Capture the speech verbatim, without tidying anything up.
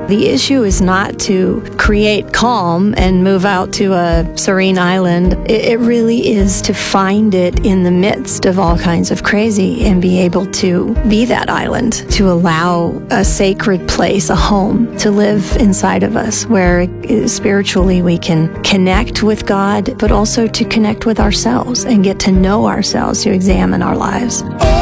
The issue is not to create calm and move out to a serene island. It, it really is to find it in the midst of all kinds of crazy and be able to be that island, to allow a sacred place, a home, to live inside of us where uh, spiritually we can connect with God, but also to connect with ourselves and get to know ourselves, to examine our lives.